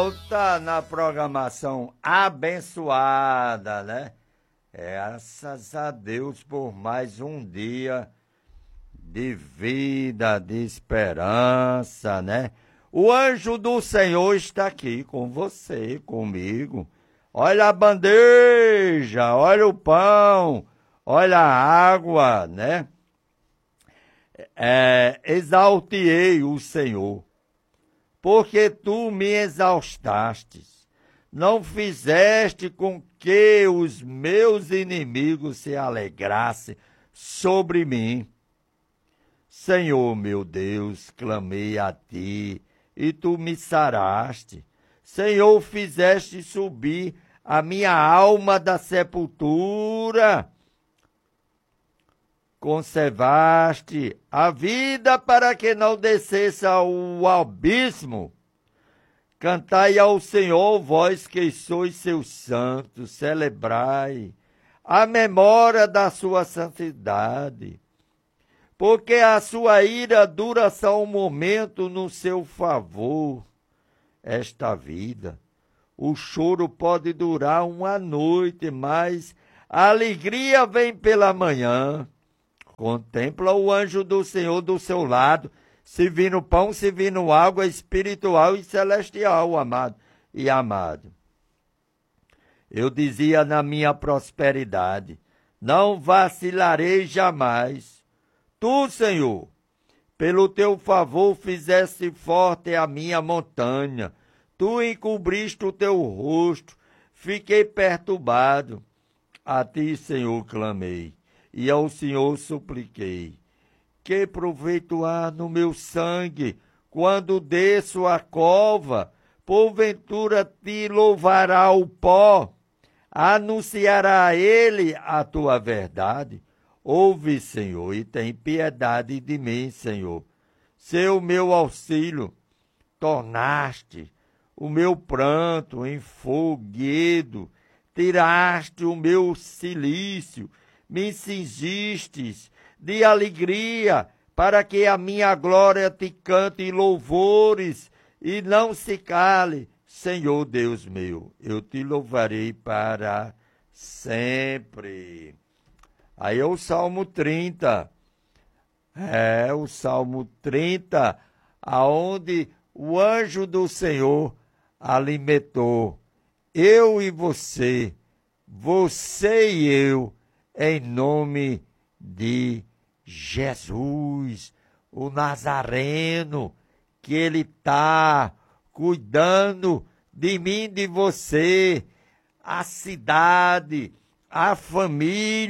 volta na programação abençoada, né? Graças a Deus por mais um dia de vida, de esperança, né? O anjo do Senhor está aqui com você, comigo. Olha a bandeja, olha o pão, olha a água, né? Exaltei o Senhor, porque tu me exaustastes, não fizeste com que os meus inimigos se alegrassem sobre mim. Senhor meu Deus, clamei a ti, e tu me saraste. Senhor, fizeste subir a minha alma da sepultura. Conservaste a vida para que não descesse ao abismo. Cantai ao Senhor, vós que sois seus santos, celebrai a memória da sua santidade, porque a sua ira dura só um momento no seu favor. Esta vida, o choro pode durar uma noite, mas a alegria vem pela manhã. Contempla o anjo do Senhor do seu lado, servindo pão, servindo água espiritual e celestial, amado e amado. Eu dizia na minha prosperidade, não vacilarei jamais. Tu, Senhor, pelo teu favor fizeste forte a minha montanha. Tu encobriste o teu rosto, fiquei perturbado. A ti, Senhor, clamei. E ao Senhor supliquei. Que proveito há no meu sangue, quando desço a cova? Porventura te louvará o pó, anunciará ele a tua verdade. Ouve, Senhor, e tem piedade de mim, Senhor. Sê o meu auxílio, tornaste o meu pranto em foguedo, tiraste o meu cilício, me cingistes de alegria, para que a minha glória te cante louvores e não se cale. Senhor Deus meu, eu te louvarei para sempre. Aí é o Salmo 30. O Salmo 30, aonde o anjo do Senhor alimentou eu e você e eu, em nome de Jesus, o Nazareno, que ele está cuidando de mim, de você, a cidade, a família.